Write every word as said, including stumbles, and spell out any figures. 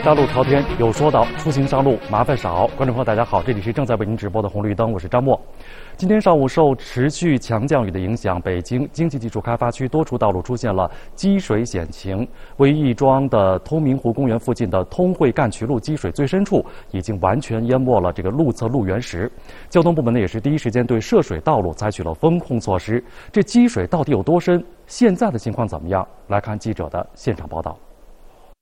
上路朝天，有说道，出行上路麻烦少。观众朋友，大家好，这里是正在为您直播的红绿灯，我是张默。今天上午受持续强降雨的影响，北京经济技术开发区多处道路出现了积水险情。位于亦庄的通明湖公园附近的通惠干渠路积水最深处已经完全淹没了这个路侧路缘石。交通部门呢也是第一时间对涉水道路采取了封控措施。这积水到底有多深？现在的情况怎么样？来看记者的现场报道。